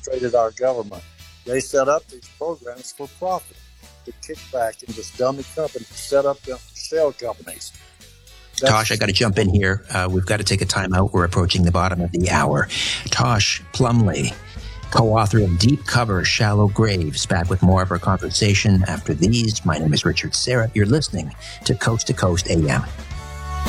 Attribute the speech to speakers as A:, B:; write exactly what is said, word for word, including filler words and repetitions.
A: frustrated our government. They set up these programs for profit to kick back into dummy companies, set up them shell companies. That's
B: Tosh, I got to jump in here. Uh, we've got to take a time out. We're approaching the bottom of the hour. Tosh Plumley, co-author of Deep Cover, Shallow Graves, back with more of our conversation after these. My name is Richard Serra. You're listening to Coast to Coast A M.